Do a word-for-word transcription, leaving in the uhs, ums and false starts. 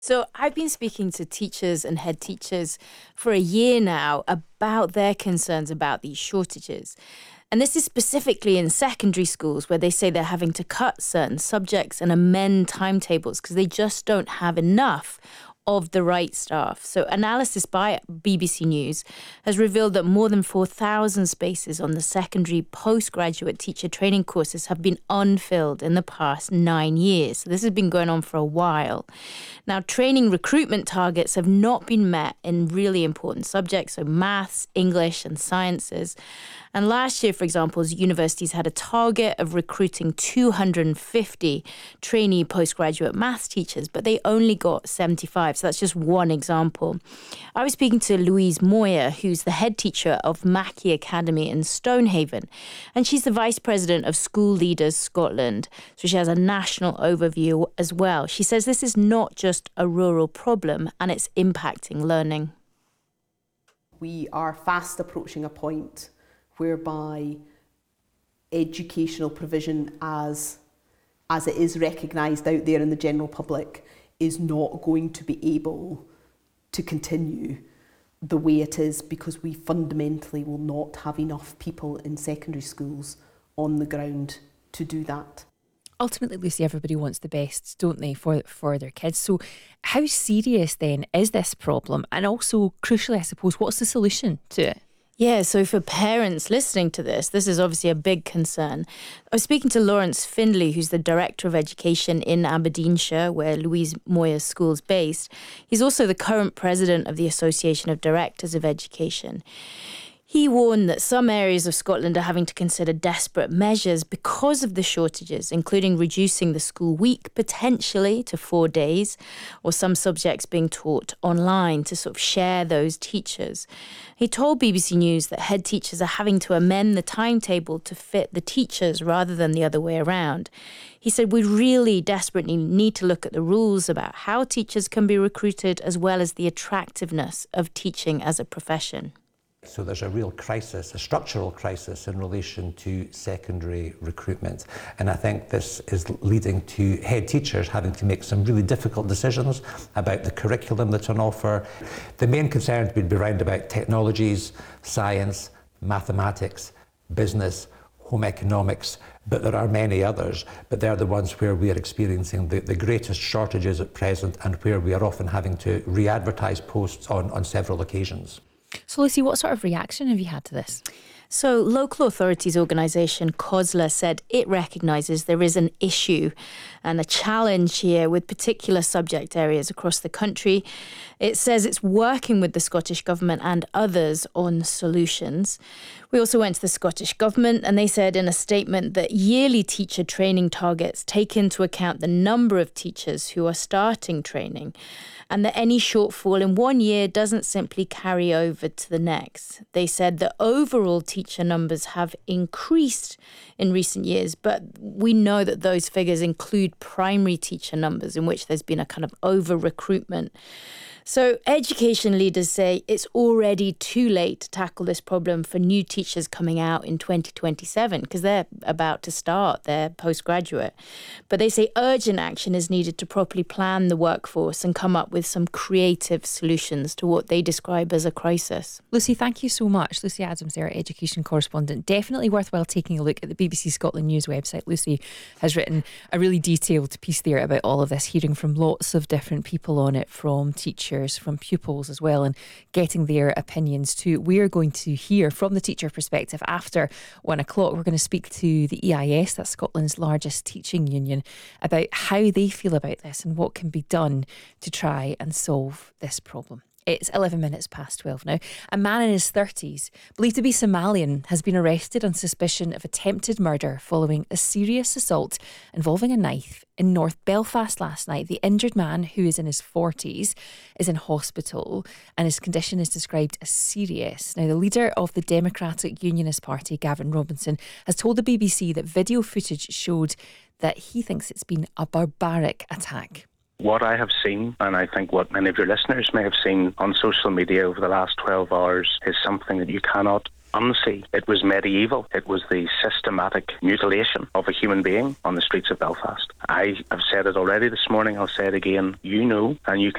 So I've been speaking to teachers and head teachers for a year now about their concerns about these shortages. And this is specifically in secondary schools where they say they're having to cut certain subjects and amend timetables because they just don't have enough of the right staff. So analysis by B B C News has revealed that more than four thousand spaces on the secondary postgraduate teacher training courses have been unfilled in the past nine years. So this has been going on for a while. Now, training recruitment targets have not been met in really important subjects, so maths, English and sciences. And last year, for example, universities had a target of recruiting two hundred fifty trainee postgraduate maths teachers, but they only got seventy-five. So that's just one example. I was speaking to Louise Moyer, who's the head teacher of Mackey Academy in Stonehaven, and she's the vice president of School Leaders Scotland. So she has a national overview as well. She says this is not just a rural problem and it's impacting learning. We are fast approaching a point whereby educational provision as, as it is recognised out there in the general public is not going to be able to continue the way it is, because we fundamentally will not have enough people in secondary schools on the ground to do that. Ultimately, Lucy, everybody wants the best, don't they, for, for their kids. So how serious then is this problem? And also, crucially, I suppose, what's the solution to it? Yeah, so for parents listening to this, this is obviously a big concern. I was speaking to Lawrence Findlay, who's the Director of Education in Aberdeenshire, where Louise Moyer's school is based. He's also the current president of the Association of Directors of Education. He warned that some areas of Scotland are having to consider desperate measures because of the shortages, including reducing the school week potentially to four days, or some subjects being taught online to sort of share those teachers. He told B B C News that head teachers are having to amend the timetable to fit the teachers rather than the other way around. He said we really desperately need to look at the rules about how teachers can be recruited, as well as the attractiveness of teaching as a profession. So there's a real crisis, a structural crisis in relation to secondary recruitment. And I think this is leading to head teachers having to make some really difficult decisions about the curriculum that's on offer. The main concerns would be around about technologies, science, mathematics, business, home economics, but there are many others, but they're the ones where we are experiencing the, the greatest shortages at present, and where we are often having to re-advertise posts on, on several occasions. So Lucy, what sort of reaction have you had to this? So local authorities organisation COSLA said it recognises there is an issue and a challenge here with particular subject areas across the country. It says it's working with the Scottish Government and others on solutions. We also went to the Scottish Government, and they said in a statement that yearly teacher training targets take into account the number of teachers who are starting training, and that any shortfall in one year doesn't simply carry over to the next. They said that overall teacher numbers have increased in recent years, but we know that those figures include primary teacher numbers, in which there's been a kind of over-recruitment. So education leaders say it's already too late to tackle this problem for new teachers coming out in twenty twenty-seven, because they're about to start their postgraduate. But they say urgent action is needed to properly plan the workforce and come up with some creative solutions to what they describe as a crisis. Lucy, thank you so much. Lucy Adams there, education correspondent. Definitely worthwhile taking a look at the B B C Scotland News website. Lucy has written a really detailed piece there about all of this, hearing from lots of different people on it, from teachers, from pupils as well, and getting their opinions too. We're going to hear from the teacher perspective after one o'clock. We're going to speak to the E I S, that's Scotland's largest teaching union, about how they feel about this and what can be done to try and solve this problem. It's eleven minutes past twelve now. A man in his thirties, believed to be Somalian, has been arrested on suspicion of attempted murder following a serious assault involving a knife in North Belfast last night. The injured man, who is in his forties, is in hospital and his condition is described as serious. Now, the leader of the Democratic Unionist Party, Gavin Robinson, has told the B B C that video footage showed that he thinks it's been a barbaric attack. What I have seen, and I think what many of your listeners may have seen on social media over the last twelve hours, is something that you cannot unsee. It was medieval. It was the systematic mutilation of a human being on the streets of Belfast. I have said it already this morning, I'll say it again. You know, and you can